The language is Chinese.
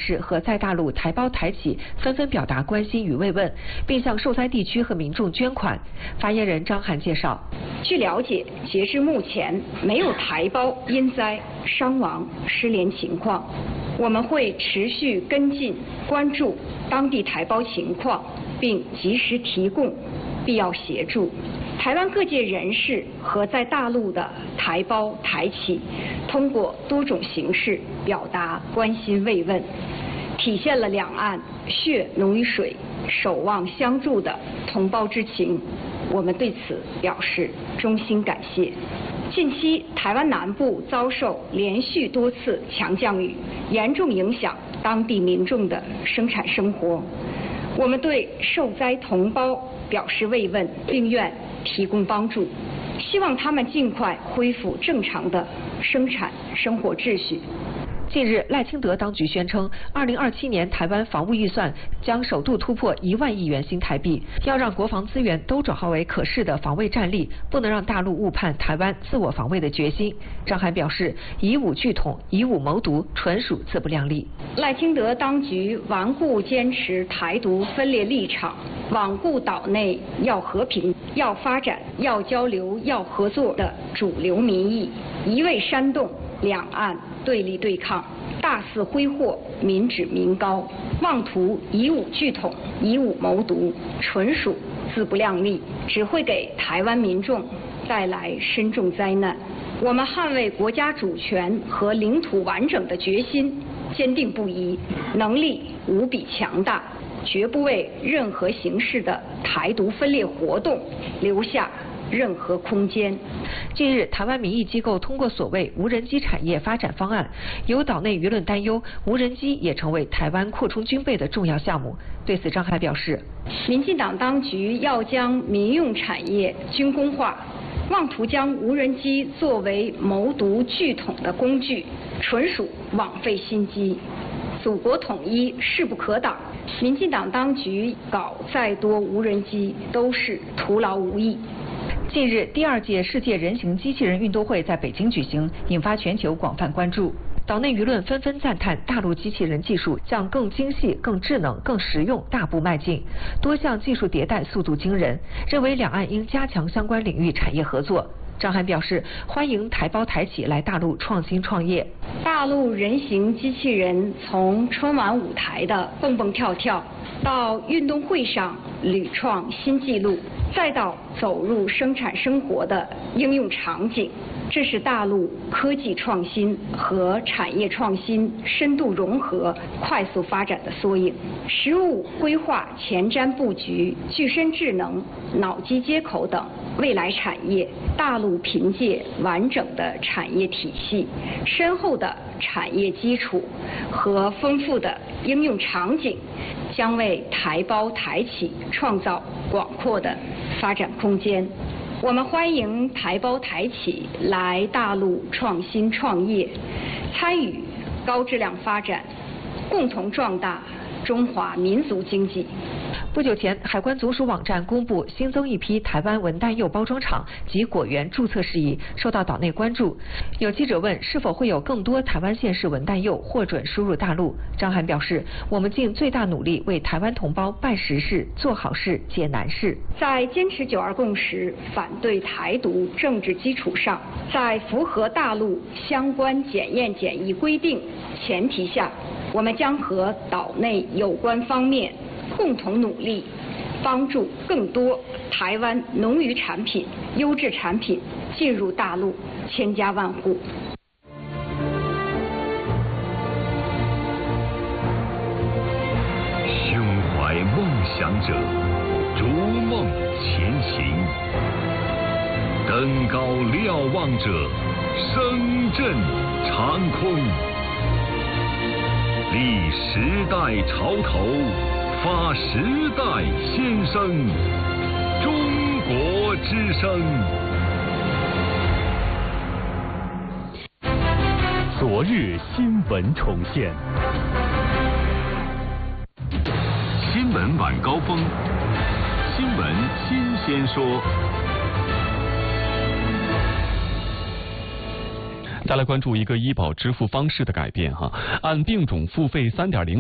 事和在大陆台胞台企纷纷表达关心与慰问，并向受灾地区和民众捐款。发言人张涵介绍， 据了解，截至目前没有台胞因灾伤亡失联情况。我们会持续跟进关注当地台胞情况，并及时提供必要协助。台湾各界人士和在大陆的台胞台企通过多种形式表达关心慰问，体现了两岸血浓于水、守望相助的同胞之情，我们对此表示衷心感谢。近期台湾南部遭受连续多次强降雨，严重影响当地民众的生产生活。我们对受灾同胞表示慰问，并愿提供帮助，希望他们尽快恢复正常的生产生活秩序。 近日，赖清德当局宣称，2027年台湾防务预算将首度突破1万亿元新台币，要让国防资源都转化为可视的防卫战力，不能让大陆误判台湾自我防卫的决心。张涵表示，以武拒统、以武谋独，纯属自不量力。 赖清德当局顽固坚持台独分裂立场，罔顾岛内要和平、要发展、要交流、要合作的主流民意，一味煽动两岸对立对抗，大肆挥霍民脂民膏，妄图以武拒统、以武谋独，纯属自不量力，只会给台湾民众带来深重灾难。我们捍卫国家主权和领土完整的决心坚定不移，能力无比强大，绝不为任何形式的台独分裂活动留下任何空间。 近日，台湾民意机构通过所谓无人机产业发展方案，有岛内舆论担忧，无人机也成为台湾扩充军备的重要项目。对此，张涵表示， 民进党当局要将民用产业军工化，妄图将无人机作为谋独拒统的工具，纯属枉费心机。祖国统一势不可挡，民进党当局搞再多无人机都是徒劳无益。 近日，第2届世界人形机器人运动会在北京举行，引发全球广泛关注。岛内舆论纷纷赞叹大陆机器人技术向更精细、更智能、更实用大步迈进，多项技术迭代速度惊人，认为两岸应加强相关领域产业合作。张涵表示，欢迎台胞台企来大陆创新创业。 大陆人形机器人从春晚舞台的蹦蹦跳跳，到运动会上屡创新纪录，再到走入生产生活的应用场景，这是大陆科技创新和产业创新深度融合、快速发展的缩影。实务规划前瞻布局、具身智能、脑机接口等未来产业，大陆凭借完整的产业体系、深厚的产业基础和丰富的应用场景，将为台胞台企创造广阔的发展空间。我们欢迎台胞台企来大陆创新创业，参与高质量发展，共同壮大中华民族经济。 不久前，海关总署网站公布新增一批台湾文旦柚包装厂及果园注册事宜，受到岛内关注。有记者问是否会有更多台湾县市文旦柚获准输入大陆，张涵表示，我们尽最大努力为台湾同胞办实事、做好事、解难事。 在坚持9·2共识、反对台独政治基础上，在符合大陆相关检验检疫规定前提下，我们将和岛内有关方面共同努力，帮助更多台湾农渔产品、优质产品进入大陆千家万户。 胸怀梦想者，逐梦前行；登高瞭望者，声震长空。立时代潮头，发时代先声，中国之声。 昨日新闻重现， 新闻晚高峰，新闻新鲜说。 再来关注一个医保支付方式的改变哈，按病种付费3.0